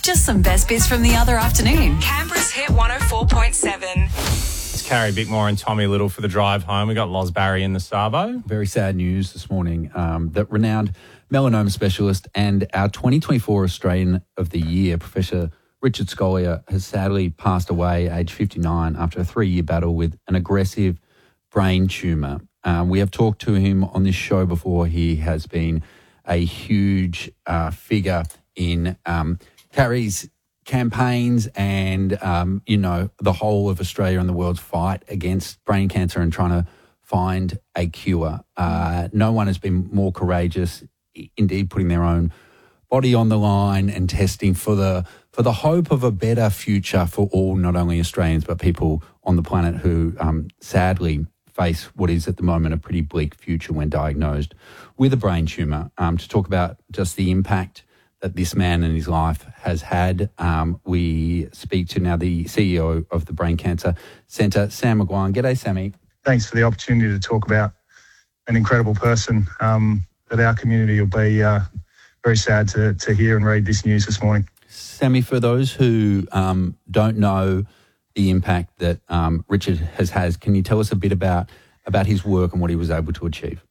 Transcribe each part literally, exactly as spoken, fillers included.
just some best bits from the other afternoon. Canberra's Hit one oh four point seven. It's Carrie Bickmore and Tommy Little for the drive home. We got Loz Barry in the Savo. Very sad news this morning um, that renowned melanoma specialist and our twenty twenty-four Australian of the Year, Professor Richard Scolyer, has sadly passed away aged fifty-nine after a three-year battle with an aggressive brain tumour. Um, we have talked to him on this show before. He has been a huge uh, figure in um, Carrie's campaigns and, um, you know, the whole of Australia and the world's fight against brain cancer and trying to find a cure. Uh, no one has been more courageous, indeed putting their own body on the line and testing for the for the hope of a better future for all, not only Australians, but people on the planet who um, sadly face what is at the moment a pretty bleak future when diagnosed with a brain tumour. Um, to talk about just the impact that this man and his life has had, um, we speak to now the C E O of the Brain Cancer Centre, Sam McGuire. G'day, Sammy. Thanks for the opportunity to talk about an incredible person um, that our community will be uh, very sad to, to hear and read this news this morning. Sammy, for those who um, don't know the impact that um, Richard has had, can you tell us a bit about, about his work and what he was able to achieve?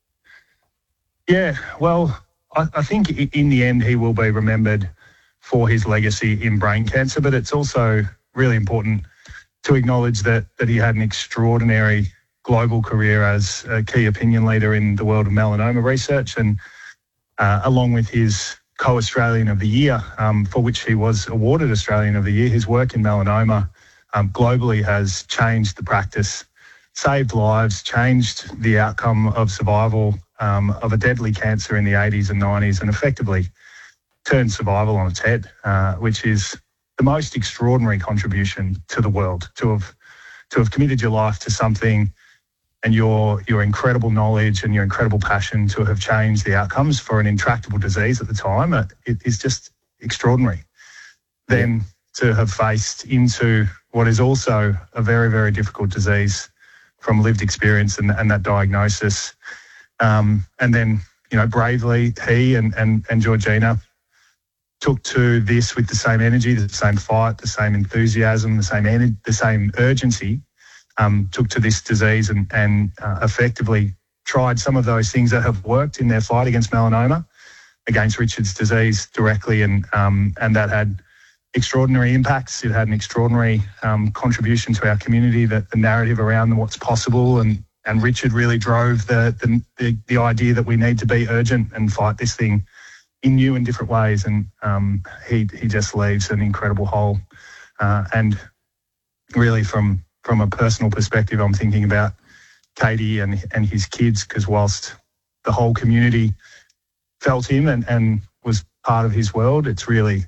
Yeah, well, I, I think in the end he will be remembered for his legacy in brain cancer, but it's also really important to acknowledge that that he had an extraordinary global career as a key opinion leader in the world of melanoma research, and uh, along with his co-Australian of the Year, um, for which he was awarded Australian of the Year, his work in melanoma um, globally has changed the practice, saved lives, changed the outcome of survival um, of a deadly cancer in the eighties and nineties, and effectively turned survival on its head, uh, which is the most extraordinary contribution to the world, to have to have committed your life to something and your your incredible knowledge and your incredible passion to have changed the outcomes for an intractable disease at the time. It, it is just extraordinary. Then to have faced into what is also a very, very difficult disease from lived experience and, and that diagnosis. Um, and then, you know, bravely, he and, and, and Georgina took to this with the same energy, the same fight, the same enthusiasm, the same ener- the same urgency, um, took to this disease and, and uh, effectively tried some of those things that have worked in their fight against melanoma, against Richard's disease directly, and um, and that had extraordinary impacts. It had an extraordinary um, contribution to our community, that the narrative around what's possible, and and Richard really drove the, the the the idea that we need to be urgent and fight this thing in new and different ways. And um, he he just leaves an incredible hole. Uh, and really, from from a personal perspective, I'm thinking about Katie and and his kids, because whilst the whole community felt him and, and was part of his world, it's really